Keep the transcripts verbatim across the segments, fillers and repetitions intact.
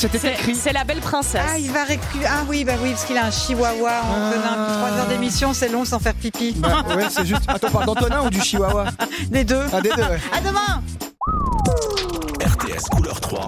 c'était C'est, écrit. c'est la belle princesse. Ah, il va récu- Ah oui, bah oui, parce qu'il a un chihuahua. On fait trois heures d'émission, c'est long sans faire pipi. Bah, ouais, c'est juste. Attends, on parle d'Antonin ou du chihuahua? Des deux. Ah, des deux, ouais. À demain. R T S Couleur trois.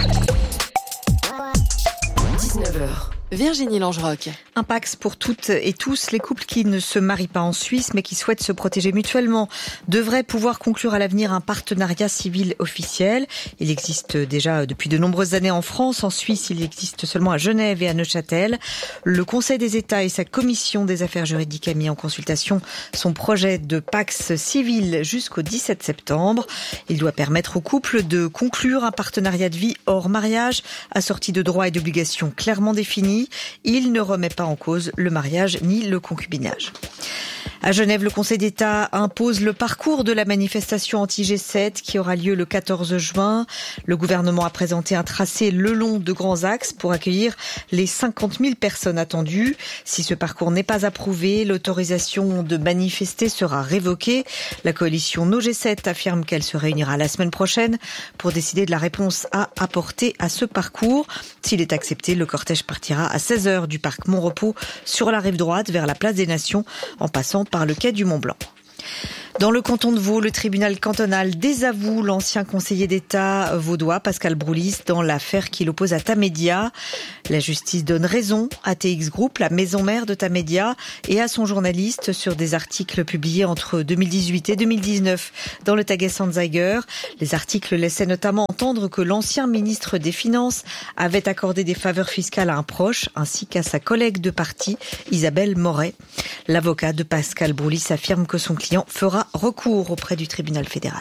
dix-neuf heures. Virginie Langeroc. Un Pacs pour toutes et tous. Les couples qui ne se marient pas en Suisse mais qui souhaitent se protéger mutuellement devraient pouvoir conclure à l'avenir un partenariat civil officiel. Il existe déjà depuis de nombreuses années en France. En Suisse, il existe seulement à Genève et à Neuchâtel. Le Conseil des États et sa commission des affaires juridiques a mis en consultation son projet de Pacs civil jusqu'au dix-sept septembre. Il doit permettre aux couples de conclure un partenariat de vie hors mariage, assorti de droits et d'obligations clairement définis. Il ne remet pas en cause le mariage ni le concubinage. À Genève, le Conseil d'État impose le parcours de la manifestation anti-G sept qui aura lieu le quatorze juin. Le gouvernement a présenté un tracé le long de grands axes pour accueillir les cinquante mille personnes attendues. Si ce parcours n'est pas approuvé, l'autorisation de manifester sera révoquée. La coalition No G sept affirme qu'elle se réunira la semaine prochaine pour décider de la réponse à apporter à ce parcours. S'il est accepté, le cortège partira à seize heures du parc Montrepos sur la rive droite vers la place des Nations en passant par le quai du Mont-Blanc. Dans le canton de Vaud, le tribunal cantonal désavoue l'ancien conseiller d'État vaudois Pascal Broulis dans l'affaire qui l'oppose à Tamedia. La justice donne raison à T X Group, la maison mère de Tamedia, et à son journaliste sur des articles publiés entre deux mille dix-huit et deux mille dix-neuf dans le Tages-Anzeiger. Les articles laissaient notamment entendre que l'ancien ministre des Finances avait accordé des faveurs fiscales à un proche ainsi qu'à sa collègue de parti, Isabelle Moret. L'avocat de Pascal Broulis affirme que son client fera recours auprès du tribunal fédéral.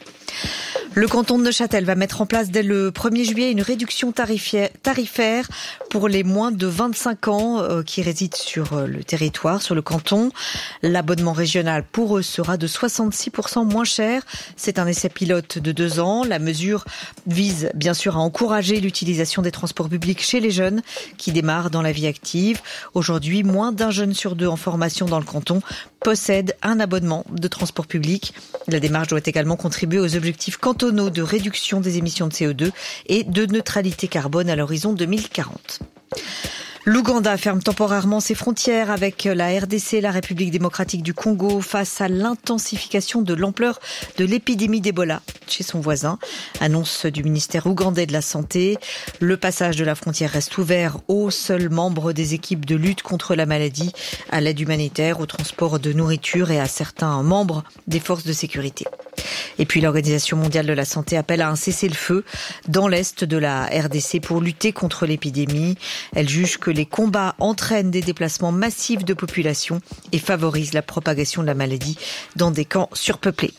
Le canton de Neuchâtel va mettre en place dès le premier juillet une réduction tarifaire pour les moins de vingt-cinq ans qui résident sur le territoire, sur le canton. L'abonnement régional pour eux sera de soixante-six pour cent moins cher. C'est un essai pilote de deux ans. La mesure vise bien sûr à encourager l'utilisation des transports publics chez les jeunes qui démarrent dans la vie active. Aujourd'hui, moins d'un jeune sur deux en formation dans le canton possède un abonnement de transport public. La démarche doit également contribuer aux objectifs cantonaux de réduction des émissions de C O deux et de neutralité carbone à l'horizon deux mille quarante. L'Ouganda ferme temporairement ses frontières avec la R D C, la République démocratique du Congo, face à l'intensification de l'ampleur de l'épidémie d'Ebola chez son voisin. Annonce du ministère ougandais de la Santé. Le passage de la frontière reste ouvert aux seuls membres des équipes de lutte contre la maladie, à l'aide humanitaire, au transport de nourriture et à certains membres des forces de sécurité. Et puis l'Organisation mondiale de la santé appelle à un cessez-le-feu dans l'est de la R D C pour lutter contre l'épidémie. Elle juge que les combats entraînent des déplacements massifs de population et favorisent la propagation de la maladie dans des camps surpeuplés.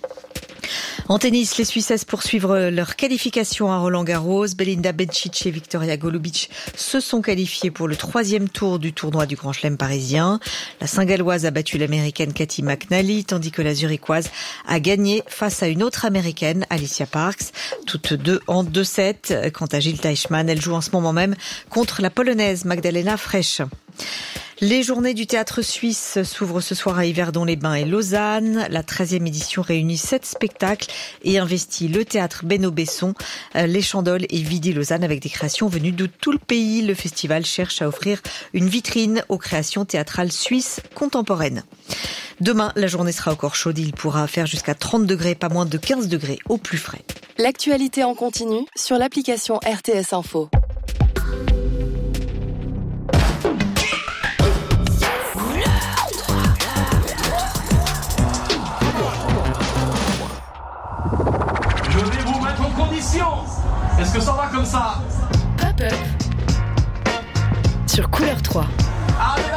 En tennis, les Suissesses poursuivent leur qualification à Roland-Garros. Belinda Bencic et Victoria Golubic se sont qualifiées pour le troisième tour du tournoi du Grand Chelem parisien. La Saint-Galloise a battu l'Américaine Cathy McNally, tandis que la Zurichoise a gagné face à une autre Américaine, Alicia Parks, toutes deux en deux sept. Quant à Gilles Teichmann, elle joue en ce moment même contre la Polonaise Magdalena Frech. Les journées du théâtre suisse s'ouvrent ce soir à Yverdon-les-Bains et Lausanne. La treizième édition réunit sept spectacles et investit le théâtre Beno Besson, les Chandoles et Vidi Lausanne avec des créations venues de tout le pays. Le festival cherche à offrir une vitrine aux créations théâtrales suisses contemporaines. Demain, la journée sera encore chaude. Il pourra faire jusqu'à trente degrés, pas moins de quinze degrés au plus frais. L'actualité en continu sur l'application R T S Info. Est-ce que ça va comme ça? Pop-up sur Couleur trois. Allez.